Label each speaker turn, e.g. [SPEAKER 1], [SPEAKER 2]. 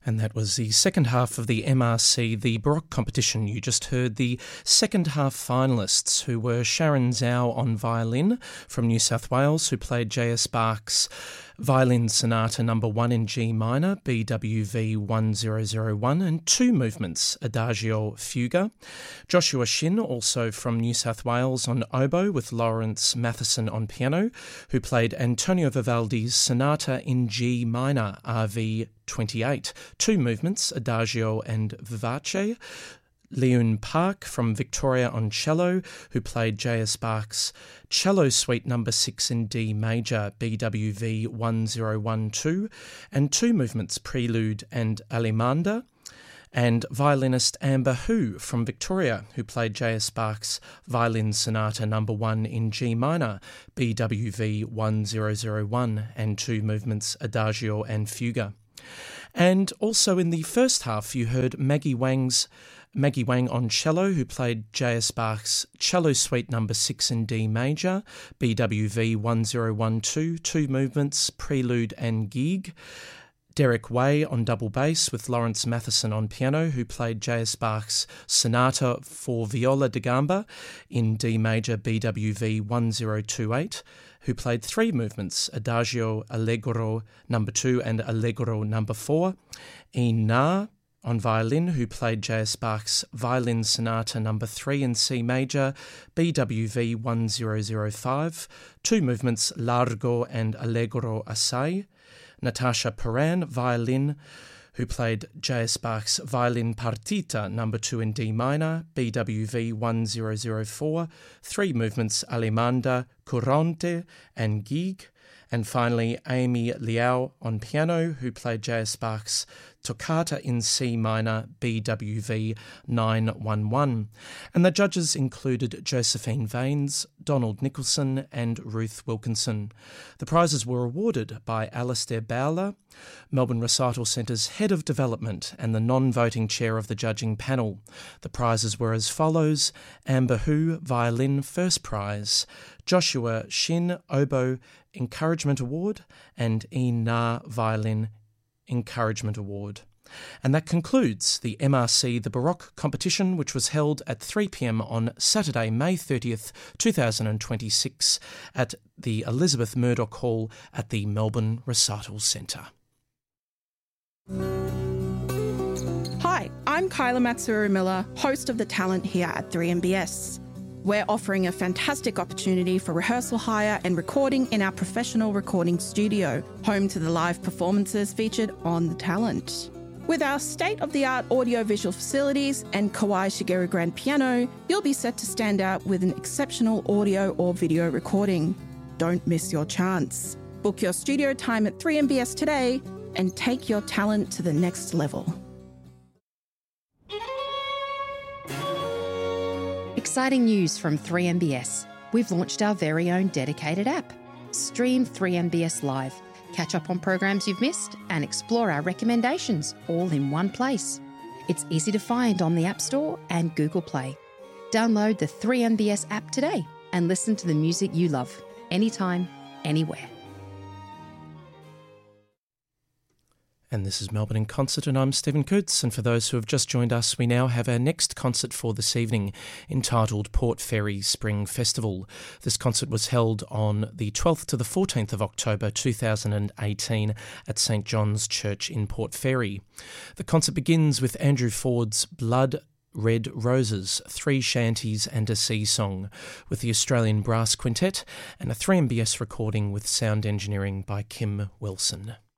[SPEAKER 1] And that was the second half of the MRC, the Baroque competition. You just heard the second half finalists, who were Sharon Zhao on violin from New South Wales, who played J.S. Bach's Violin Sonata No. 1 in G minor, BWV 1001, and two movements, Adagio Fuga. Joshua Shin, also from New South Wales, on oboe, with Lawrence Matheson on piano, who played Antonio Vivaldi's Sonata in G minor, RV 28, two movements, Adagio and Vivace. Leon Park from Victoria on cello, who played J.S. Bach's Cello Suite No. 6 in D major, BWV 1012, and two movements, Prelude and Allemande. And violinist Amber Hu from Victoria, who played J.S. Bach's Violin Sonata No. 1 in G minor, BWV 1001, and two movements, Adagio and Fuga. And also in the first half, you heard Maggie Wang on cello, who played J.S. Bach's Cello Suite No. 6 in D major, BWV 1012, two movements, Prelude and Gigue. Derek Way on double bass, with Lawrence Matheson on piano, who played J.S. Bach's Sonata for Viola da Gamba in D major, BWV 1028, who played three movements, Adagio, Allegro No. 2 and Allegro No. 4. Ian Na on violin, who played J.S. Bach's Violin Sonata No. 3 in C major, BWV 1005, two movements, Largo and Allegro Assai. Natasha Peran, violin, who played J.S. Bach's Violin Partita No. 2 in D minor, BWV 1004, three movements, Allemande, Courante and Gigue. And finally, Amy Liao on piano, who played J.S. Bach's Toccata in C minor, BWV 911. And the judges included Josephine Vaines, Donald Nicholson and Ruth Wilkinson. The prizes were awarded by Alastair Bowler, Melbourne Recital Centre's Head of Development and the non-voting chair of the judging panel. The prizes were as follows: Amber Hu, violin, first prize; Joshua Shin, oboe, Encouragement Award; and Ian Na, violin, Encouragement Award. And that concludes the MRC The Baroque competition, which was held at 3 p.m. on Saturday, May 30th, 2026 at the Elizabeth Murdoch Hall at the Melbourne Recital Centre.
[SPEAKER 2] Hi, I'm Kyla Matsuru-Miller, host of The Talent here at 3MBS. We're offering a fantastic opportunity for rehearsal hire and recording in our professional recording studio, home to the live performances featured on The Talent. With our state-of-the-art audio-visual facilities and Kawai Shigeru grand piano, you'll be set to stand out with an exceptional audio or video recording. Don't miss your chance. Book your studio time at 3MBS today and take your talent to the next level.
[SPEAKER 3] Exciting news from 3MBS. We've launched our very own dedicated app. Stream 3MBS Live, catch up on programs you've missed, and explore our recommendations all in one place. It's easy to find on the App Store and Google Play. Download the 3MBS app today and listen to the music you love, anytime, anywhere.
[SPEAKER 1] And this is Melbourne in Concert, and I'm Stephen Coots. And for those who have just joined us, we now have our next concert for this evening, entitled Port Fairy Spring Festival. This concert was held on the 12th to the 14th of October 2018 at St John's Church in Port Fairy. The concert begins with Andrew Ford's Blood Red Roses, 3 shanties and a sea song, with the Australian Brass Quintet, and a 3MBS recording with sound engineering by Kim Wilson.